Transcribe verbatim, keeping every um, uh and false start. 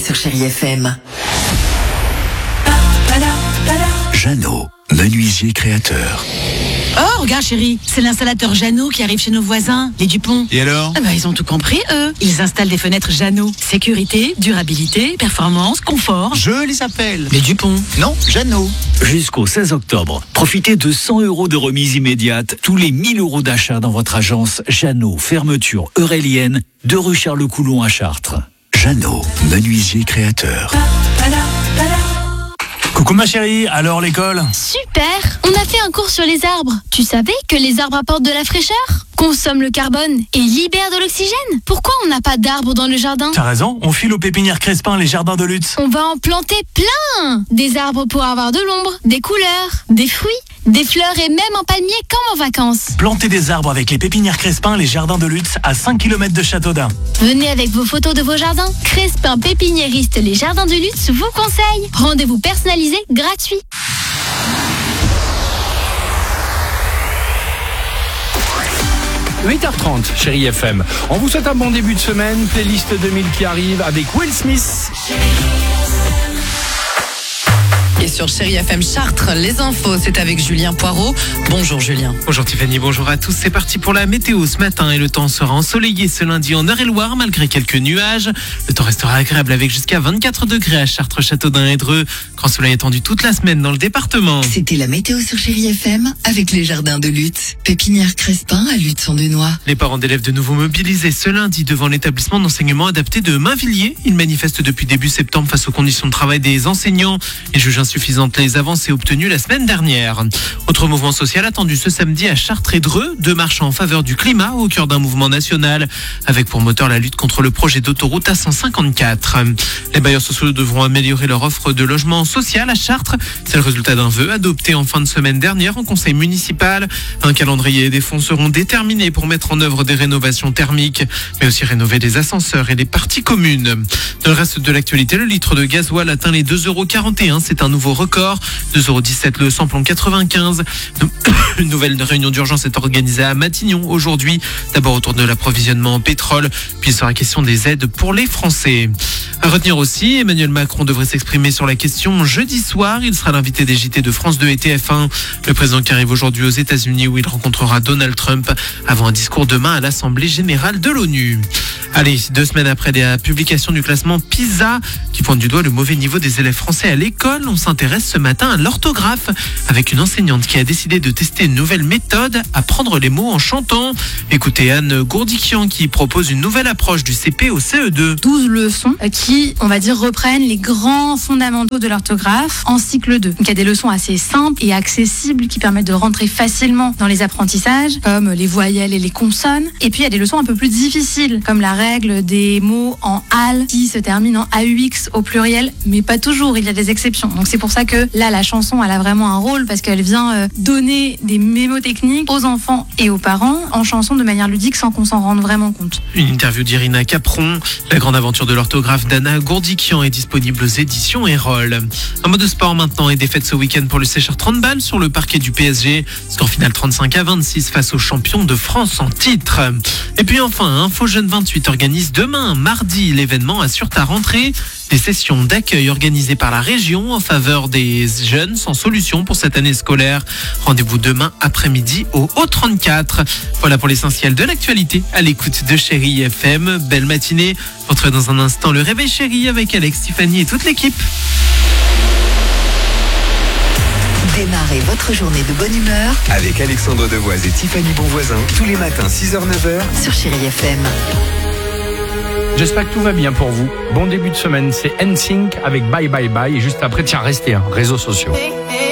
sur Chérie F M. Jeannot, menuisier créateur. Oh, regarde chérie, c'est l'installateur Jeannot qui arrive chez nos voisins, les Dupont. Et alors ? Ah bah, ils ont tout compris, eux. Ils installent des fenêtres Jeannot. Sécurité, durabilité, performance, confort. Je les appelle. Les Dupont. Non, Jeannot. Jusqu'au seize octobre, profitez de cent euros de remise immédiate tous les mille euros d'achat dans votre agence Jeannot, fermeture eurélienne de rue Charles-Coulon à Chartres. Jeannot, menuisier créateur. Coucou ma chérie, alors l'école ? Super! On a fait un cours sur les arbres. Tu savais que les arbres apportent de la fraîcheur, consomment le carbone et libèrent de l'oxygène? Pourquoi on n'a pas d'arbres dans le jardin? T'as raison, on file aux pépinières Crespin les jardins de Lutz. On va en planter plein! Des arbres pour avoir de l'ombre, des couleurs, des fruits, des fleurs et même un palmier comme en vacances. Planter des arbres avec les pépinières Crespin les jardins de Lutz à cinq kilomètres de Châteaudun. Venez avec vos photos de vos jardins. Crespin pépiniériste les jardins de Lutz vous conseille. Rendez-vous personnalisé gratuit. huit heures trente, Chérie F M. On vous souhaite un bon début de semaine. Playlist deux mille qui arrive avec Will Smith. Et sur Chérie F M Chartres, les infos, c'est avec Julien Poirot. Bonjour Julien. Bonjour Tiffany, bonjour à tous. C'est parti pour la météo ce matin et le temps sera ensoleillé ce lundi en Eure-et-Loire malgré quelques nuages. Le temps restera agréable avec jusqu'à vingt-quatre degrés à Chartres, Châteaudun et Dreux. Grand soleil attendu toute la semaine dans le département. C'était la météo sur Chérie F M avec les jardins de Lutz. Pépinière Crespin à Lutz-en-Dunois. Les parents d'élèves de nouveau mobilisés ce lundi devant l'établissement d'enseignement adapté de Mainvilliers. Ils manifestent depuis début septembre face aux conditions de travail des enseignants et jugent insuffisantes les avancées obtenues la semaine dernière. Autre mouvement social attendu ce samedi à Chartres et Dreux, deux marches en faveur du climat au cœur d'un mouvement national avec pour moteur la lutte contre le projet d'autoroute A cent cinquante-quatre. Les bailleurs sociaux devront améliorer leur offre de logement social à Chartres. C'est le résultat d'un vœu adopté en fin de semaine dernière en conseil municipal. Un calendrier et des fonds seront déterminés pour mettre en œuvre des rénovations thermiques, mais aussi rénover les ascenseurs et les parties communes. Dans le reste de l'actualité, le litre de gasoil atteint les deux euros quarante et un. C'est un nouveau record. deux euros dix-sept le samplon quatre-vingt-quinze. Une nouvelle réunion d'urgence est organisée à Matignon aujourd'hui. D'abord autour de l'approvisionnement en pétrole, puis il sera question des aides pour les Français. À retenir aussi, Emmanuel Macron devrait s'exprimer sur la question jeudi soir. Il sera l'invité des J T de France deux et T F un. Le président qui arrive aujourd'hui aux États-Unis où il rencontrera Donald Trump avant un discours demain à l'Assemblée générale de l'ONU. Allez, deux semaines après la publication du classement PISA qui pointe du doigt le mauvais niveau des élèves français à l'école, on s'intéresse ce matin à l'orthographe avec une enseignante qui a décidé de tester une nouvelle méthode, apprendre les mots en chantant. Écoutez Anne Gourdikian qui propose une nouvelle approche du C P au C E deux. douze leçons qui, on va dire, reprennent les grands fondamentaux de l'orthographe en cycle deux. Donc il y a des leçons assez simples et accessibles qui permettent de rentrer facilement dans les apprentissages, comme les voyelles et les consonnes. Et puis il y a des leçons un peu plus difficiles, comme la règle des mots en al qui se termine en A U X au pluriel, mais pas toujours, il y a des exceptions. Donc c'est pour ça que là, la chanson, elle a vraiment un rôle parce qu'elle vient euh, donner des mémotechniques aux enfants et aux parents en chanson de manière ludique sans qu'on s'en rende vraiment compte. Une interview d'Irina Capron. La grande aventure de l'orthographe d'Anna Gourdikian est disponible aux éditions Erol. Un mot de sport maintenant et défaite ce week-end pour le Séchard trente balles sur le parquet du P S G. Score final trente-cinq à vingt-six face aux champions de France en titre. Et puis enfin, Info Jeune vingt-huit organise demain, mardi, l'événement Assure ta rentrée. Des sessions d'accueil organisées par la région en faveur des jeunes sans solution pour cette année scolaire. Rendez-vous demain après-midi au O trente-quatre. Voilà pour l'essentiel de l'actualité à l'écoute de Chérie F M. Belle matinée. Entrez dans un instant le Réveil Chérie avec Alex, Tiffany et toute l'équipe. Démarrez votre journée de bonne humeur avec Alexandre Devoise et Tiffany Bonvoisin tous les matins six heures neuf heures sur Chérie F M. J'espère que tout va bien pour vous. Bon début de semaine, c'est N Sync avec Bye Bye Bye. Et juste après, tiens, restez, hein, réseaux sociaux.